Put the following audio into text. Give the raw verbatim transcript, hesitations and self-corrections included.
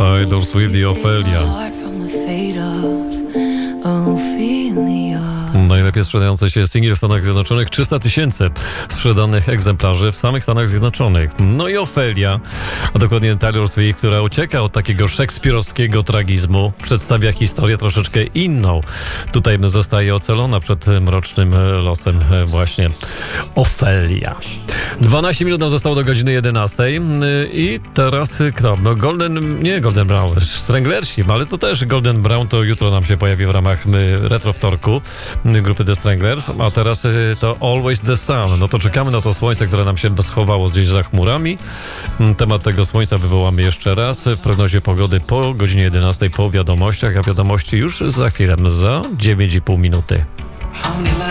Taylor Swift i Ofelia. Najlepiej sprzedający się singiel w Stanach Zjednoczonych, trzysta tysięcy sprzedanych egzemplarzy w samych Stanach Zjednoczonych. No i Ofelia, a dokładnie Taylor Swift, która ucieka od takiego szekspirowskiego tragizmu, przedstawia historię troszeczkę inną. Tutaj zostaje ocalona przed mrocznym losem właśnie Ofelia. dwanaście minut nam zostało do godziny jedenastej i teraz kto? No Golden, nie Golden Brown, Stranglersi, ale to też Golden Brown to jutro nam się pojawi w ramach Retro Wtorku grupy The Stranglers, a teraz to Always the Sun. No to czekamy na to słońce, które nam się schowało gdzieś za chmurami. Temat tego słońca wywołamy jeszcze raz w prognozie pogody po godzinie jedenastej po wiadomościach, a wiadomości już za chwilę, za dziewięć i pół minuty.